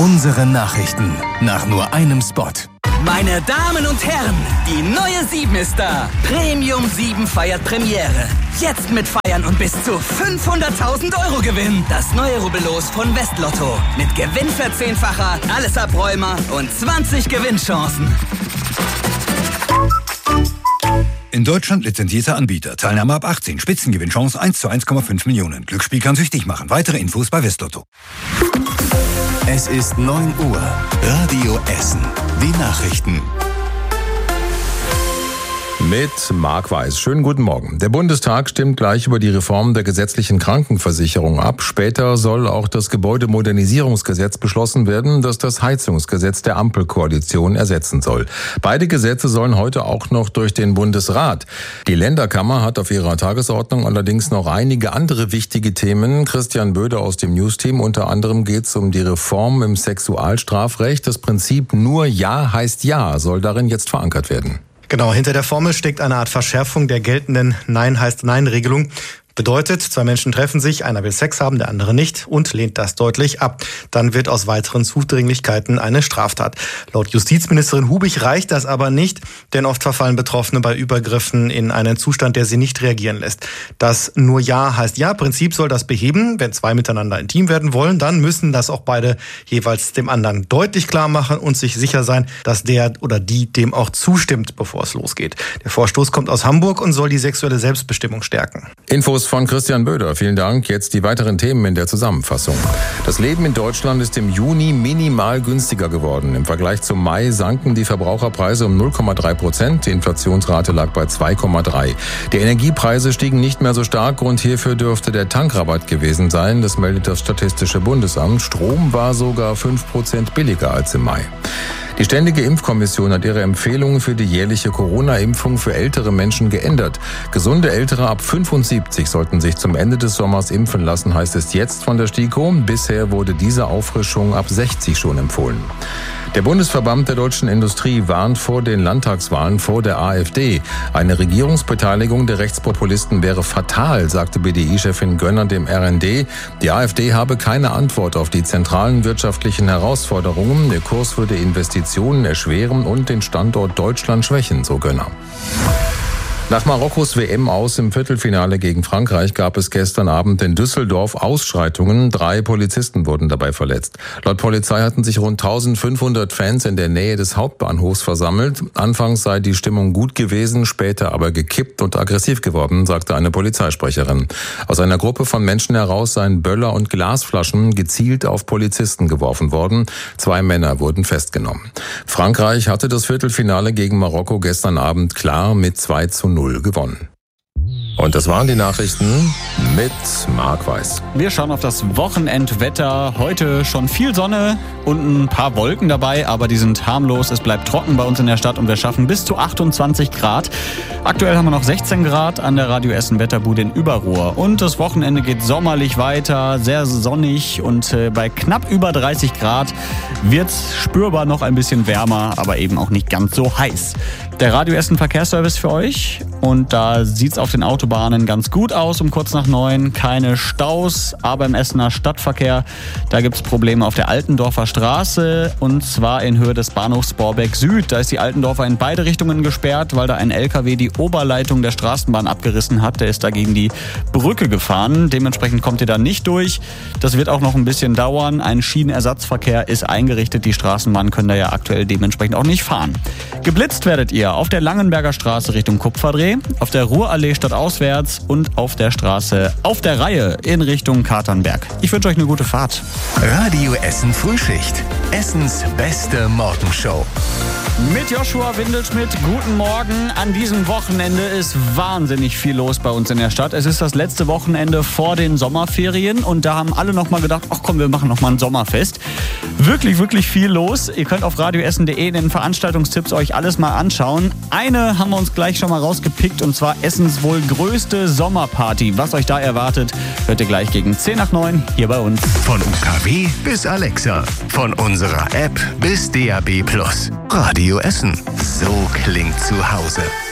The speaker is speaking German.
Unsere Nachrichten nach nur einem Spot. Meine Damen und Herren, die neue 7 ist da. Premium 7 feiert Premiere. Jetzt mit Feiern und bis zu 500.000 € Gewinn. Das neue Rubbellos von Westlotto. Mit Gewinnverzehnfacher, alles Abräumer und 20 Gewinnchancen. In Deutschland lizenzierter Anbieter. Teilnahme ab 18. Spitzengewinnchance 1 zu 1,5 Millionen. Glücksspiel kann süchtig machen. Weitere Infos bei Westlotto. Es ist 9 Uhr. Radio Essen. Die Nachrichten. Mit Marc Weiß. Schönen guten Morgen. Der Bundestag stimmt gleich über die Reform der gesetzlichen Krankenversicherung ab. Später soll auch das Gebäudemodernisierungsgesetz beschlossen werden, das das Heizungsgesetz der Ampelkoalition ersetzen soll. Beide Gesetze sollen heute auch noch durch den Bundesrat. Die Länderkammer hat auf ihrer Tagesordnung allerdings noch einige andere wichtige Themen. Christian Böder aus dem Newsteam. Unter anderem geht es um die Reform im Sexualstrafrecht. Das Prinzip nur Ja heißt Ja soll darin jetzt verankert werden. Genau, hinter der Formel steckt eine Art Verschärfung der geltenden Nein heißt Nein-Regelung. Bedeutet, 2 Menschen treffen sich, einer will Sex haben, der andere nicht und lehnt das deutlich ab. Dann wird aus weiteren Zudringlichkeiten eine Straftat. Laut Justizministerin Hubig reicht das aber nicht, denn oft verfallen Betroffene bei Übergriffen in einen Zustand, der sie nicht reagieren lässt. Das nur Ja heißt Ja-Prinzip soll das beheben. Wenn 2 miteinander intim werden wollen, dann müssen das auch beide jeweils dem anderen deutlich klar machen und sich sicher sein, dass der oder die dem auch zustimmt, bevor es losgeht. Der Vorstoß kommt aus Hamburg und soll die sexuelle Selbstbestimmung stärken. Infos von Christian Böder. Vielen Dank. Jetzt die weiteren Themen in der Zusammenfassung. Das Leben in Deutschland ist im Juni minimal günstiger geworden. Im Vergleich zum Mai sanken die Verbraucherpreise um 0,3%. Die Inflationsrate lag bei 2,3. Die Energiepreise stiegen nicht mehr so stark. Grund hierfür dürfte der Tankrabatt gewesen sein. Das meldet das Statistische Bundesamt. Strom war sogar 5% billiger als im Mai. Die Ständige Impfkommission hat ihre Empfehlungen für die jährliche Corona-Impfung für ältere Menschen geändert. Gesunde Ältere ab 75 sollten sich zum Ende des Sommers impfen lassen, heißt es jetzt von der STIKO. Bisher wurde diese Auffrischung ab 60 schon empfohlen. Der Bundesverband der deutschen Industrie warnt vor den Landtagswahlen vor der AfD. Eine Regierungsbeteiligung der Rechtspopulisten wäre fatal, sagte BDI-Chefin Gönner dem RND. Die AfD habe keine Antwort auf die zentralen wirtschaftlichen Herausforderungen. Der Kurs würde Investitionen erschweren und den Standort Deutschland schwächen, so Gönner. Nach Marokkos WM aus im Viertelfinale gegen Frankreich gab es gestern Abend in Düsseldorf Ausschreitungen. 3 Polizisten wurden dabei verletzt. Laut Polizei hatten sich rund 1500 Fans in der Nähe des Hauptbahnhofs versammelt. Anfangs sei die Stimmung gut gewesen, später aber gekippt und aggressiv geworden, sagte eine Polizeisprecherin. Aus einer Gruppe von Menschen heraus seien Böller und Glasflaschen gezielt auf Polizisten geworfen worden. 2 Männer wurden festgenommen. Frankreich hatte das Viertelfinale gegen Marokko gestern Abend klar mit 2:0 gewonnen. Und das waren die Nachrichten mit Marc Weiß. Wir schauen auf das Wochenendwetter. Heute schon viel Sonne und ein paar Wolken dabei, aber die sind harmlos. Es bleibt trocken bei uns in der Stadt und wir schaffen bis zu 28 Grad. Aktuell haben wir noch 16 Grad an der Radio Essen Wetterbude in Überruhr. Und das Wochenende geht sommerlich weiter, sehr sonnig und bei knapp über 30 Grad wird es spürbar noch ein bisschen wärmer, aber eben auch nicht ganz so heiß. Der Radio Essen Verkehrsservice für euch und da sieht es auf den Autobahnen ganz gut aus um kurz nach 9. Keine Staus, aber im Essener Stadtverkehr, da gibt es Probleme auf der Altendorfer Straße und zwar in Höhe des Bahnhofs Borbeck Süd. Da ist die Altendorfer in beide Richtungen gesperrt, weil da ein LKW die Oberleitung der Straßenbahn abgerissen hat. Der ist da gegen die Brücke gefahren. Dementsprechend kommt ihr da nicht durch. Das wird auch noch ein bisschen dauern. Ein Schienenersatzverkehr ist eingerichtet. Die Straßenbahnen können da ja aktuell dementsprechend auch nicht fahren. Geblitzt werdet ihr auf der Langenberger Straße Richtung Kupferdreh, auf der Ruhrallee stadtauswärts und auf der Straße auf der Reihe in Richtung Katernberg. Ich wünsche euch eine gute Fahrt. Radio Essen Frühschicht. Essens beste Morgenshow. Mit Joshua Windelschmidt, guten Morgen. An diesem Wochenende ist wahnsinnig viel los bei uns in der Stadt. Es ist das letzte Wochenende vor den Sommerferien und da haben alle nochmal gedacht, ach komm, wir machen nochmal ein Sommerfest. Wirklich, wirklich viel los. Ihr könnt auf radioessen.de in den Veranstaltungstipps euch alles mal anschauen. Eine haben wir uns gleich schon mal rausgepickt und zwar Essens wohl größte Sommerparty. Was euch da erwartet, hört ihr gleich gegen 10:09 hier bei uns. Von UKW bis Alexa. Von unserer App bis DAB+. Radio Essen. So klingt zu Hause.